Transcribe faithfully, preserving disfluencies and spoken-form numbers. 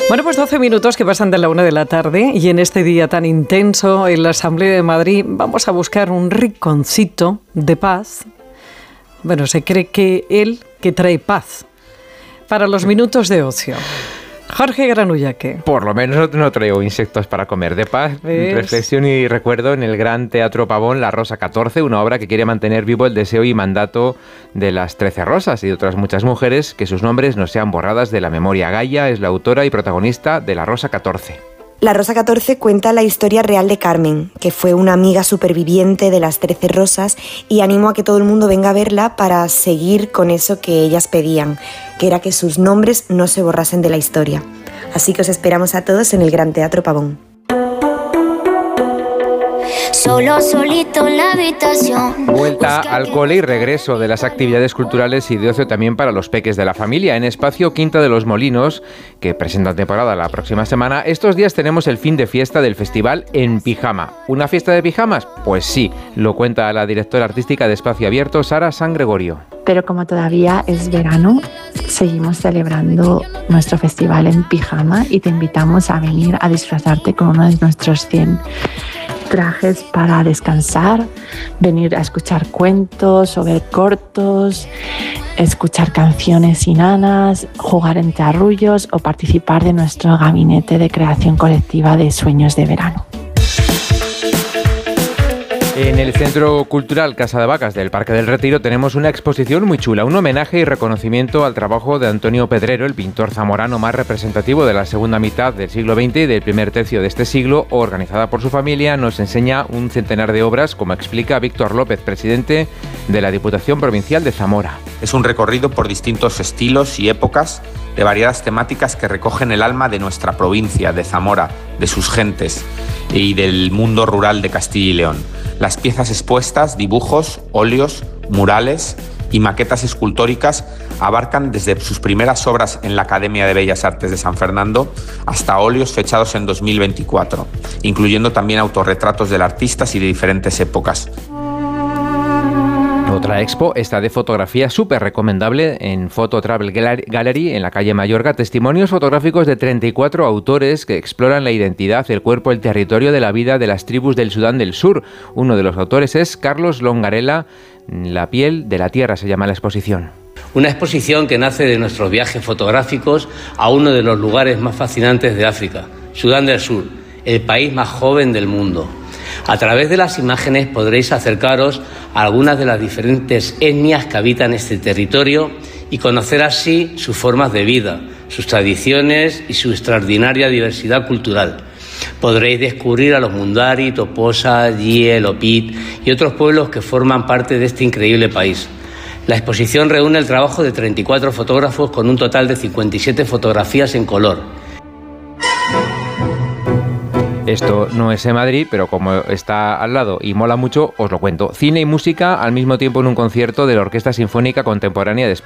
Bueno, pues doce minutos que pasan de la una de la tarde y en este día tan intenso en la Asamblea de Madrid vamos a buscar un rinconcito de paz. Bueno, se cree que él que trae paz para los minutos de ocio. Jorge Granullaque. Por lo menos no traigo insectos para comer. De paz, ¿ves? Reflexión y recuerdo en el Gran Teatro Pavón, La Rosa catorce, una obra que quiere mantener vivo el deseo y mandato de las trece rosas y de otras muchas mujeres, que sus nombres no sean borradas de la memoria. Gaia es la autora y protagonista de La Rosa catorce. La Rosa catorce cuenta la historia real de Carmen, que fue una amiga superviviente de las trece rosas, y animo a que todo el mundo venga a verla para seguir con eso que ellas pedían, que era que sus nombres no se borrasen de la historia. Así que os esperamos a todos en el Gran Teatro Pavón. Solo, solito en la habitación. Vuelta al cole y regreso de las actividades culturales y de ocio también para los peques de la familia. En Espacio Quinta de los Molinos, que presentan temporada la próxima semana, estos días tenemos el fin de fiesta del festival En Pijama. ¿Una fiesta de pijamas? Pues sí, lo cuenta la directora artística de Espacio Abierto, Sara San Gregorio. Pero como todavía es verano, seguimos celebrando nuestro festival En Pijama y te invitamos a venir a disfrazarte con uno de nuestros cien trajes para descansar, venir a escuchar cuentos o ver cortos, escuchar canciones inanas, jugar entre arrullos o participar de nuestro gabinete de creación colectiva de sueños de verano. En el Centro Cultural Casa de Vacas del Parque del Retiro tenemos una exposición muy chula, un homenaje y reconocimiento al trabajo de Antonio Pedrero, el pintor zamorano más representativo de la segunda mitad del siglo veinte y del primer tercio de este siglo. Organizada por su familia, nos enseña un centenar de obras, como explica Víctor López, presidente de la Diputación Provincial de Zamora. Es un recorrido por distintos estilos y épocas de variadas temáticas que recogen el alma de nuestra provincia, de Zamora, de sus gentes y del mundo rural de Castilla y León. Las piezas expuestas, dibujos, óleos, murales y maquetas escultóricas abarcan desde sus primeras obras en la Academia de Bellas Artes de San Fernando hasta óleos fechados en dos mil veinticuatro, incluyendo también autorretratos de artistas y de diferentes épocas. Otra expo, esta de fotografía, súper recomendable en Photo Travel Gallery en la calle Mayorga. Testimonios fotográficos de treinta y cuatro autores que exploran la identidad, el cuerpo, el territorio de la vida de las tribus del Sudán del Sur. Uno de los autores es Carlos Longarela. La piel de la tierra se llama la exposición. Una exposición que nace de nuestros viajes fotográficos a uno de los lugares más fascinantes de África, Sudán del Sur, el país más joven del mundo. A través de las imágenes podréis acercaros a algunas de las diferentes etnias que habitan este territorio y conocer así sus formas de vida, sus tradiciones y su extraordinaria diversidad cultural. Podréis descubrir a los Mundari, Toposa, Yie, Lopit y otros pueblos que forman parte de este increíble país. La exposición reúne el trabajo de treinta y cuatro fotógrafos con un total de cincuenta y siete fotografías en color. Esto no es en Madrid, pero como está al lado y mola mucho, os lo cuento. Cine y música al mismo tiempo en un concierto de la Orquesta Sinfónica Contemporánea de España.